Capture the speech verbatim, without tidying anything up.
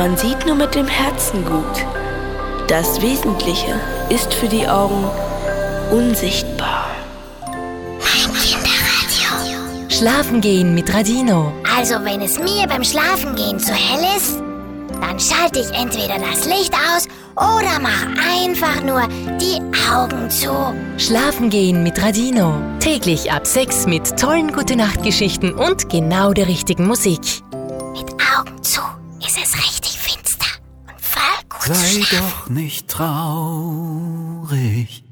Man sieht nur mit dem Herzen gut. Das Wesentliche ist für die Augen unsichtbar. Mein Kinderradio. Schlafen gehen mit Radino. Also wenn es mir beim Schlafengehen zu hell ist, dann schalte ich entweder das Licht aus oder mach einfach nur die Augen zu. Schlafen gehen mit Radino. Täglich ab sechs mit tollen Gute-Nacht-Geschichten und genau der richtigen Musik. Mit Augen zu ist es richtig finster und voll gut zu Sei schlafen. doch nicht traurig.